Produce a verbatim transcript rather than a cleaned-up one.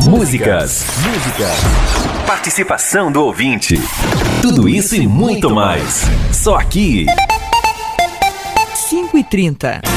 músicas, músicas, participação do ouvinte. Tudo isso e muito mais. Só aqui. cinco e trinta.